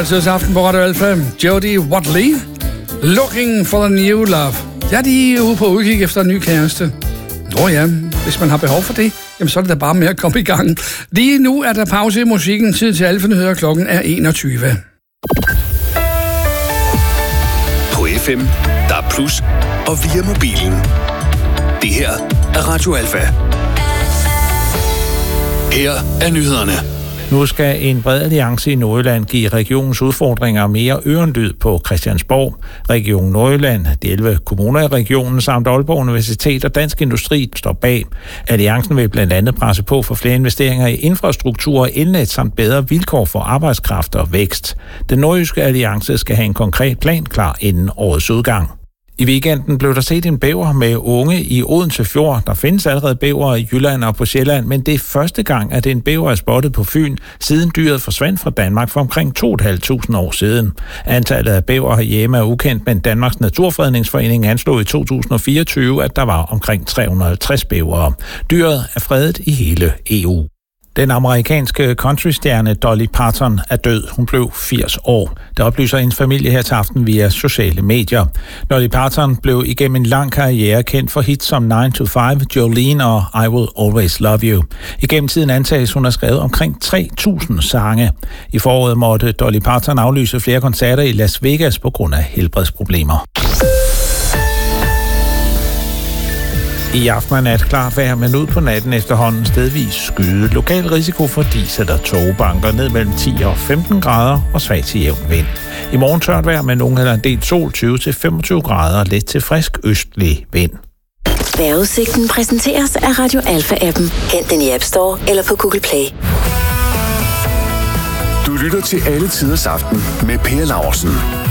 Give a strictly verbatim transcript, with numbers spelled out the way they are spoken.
Aften på Radio Alfa. Jodie Watley. Looking for a new love. Ja, de er ude på udkig efter en ny kæreste. Nå ja, hvis man har behov for det, jamen så er det da bare med at komme i gang. Lige nu er der pause i musikken. Tid til Alfa-nyheder. Klokken er enogtyve. På F M, der er plus, og via mobilen. Det her er Radio Alfa. Her er nyhederne. Nu skal en bred alliance i Nordjylland give regionens udfordringer mere ørenlyd på Christiansborg. Region Nordjylland, de elleve kommuner i regionen samt Aalborg Universitet og Dansk Industri står bag. Alliancen vil blandt andet presse på for flere investeringer i infrastruktur og elnet samt bedre vilkår for arbejdskraft og vækst. Den nordjyske alliance skal have en konkret plan klar inden årets udgang. I weekenden blev der set en bæver med unge i Odense Fjord. Der findes allerede bæver i Jylland og på Sjælland, men det er første gang, at en bæver er spottet på Fyn, siden dyret forsvandt fra Danmark for omkring to tusind fem hundrede år siden. Antallet af bæver herhjemme er ukendt, men Danmarks Naturfredningsforening anslog i to tusind og fireogtyve, at der var omkring tre hundrede og halvtreds bævere. Dyret er fredet i hele E U. Den amerikanske countrystjerne Dolly Parton er død. Hun blev firs år. Det oplyser hendes familie her til aften via sociale medier. Dolly Parton blev igennem en lang karriere kendt for hits som nine to five, Jolene og I Will Always Love You. Igennem tiden antages hun har skrevet omkring tre tusind sange. I foråret måtte Dolly Parton aflyse flere koncerter i Las Vegas på grund af helbredsproblemer. I aften er nat klart vejr, men ud på natten efterhånden stedvis skyde. Lokal risiko for dis eller togbanker ned mellem ti og femten grader og svag til jævn vind. I morgen tørt vejr med nogen eller en del sol, tyve til femogtyve grader og let til frisk østlig vind. Vejrudsigten præsenteres af Radio Alfa-appen. Hent den i App Store eller på Google Play. Du lytter til Alle Tiders Aften med Per Laursen.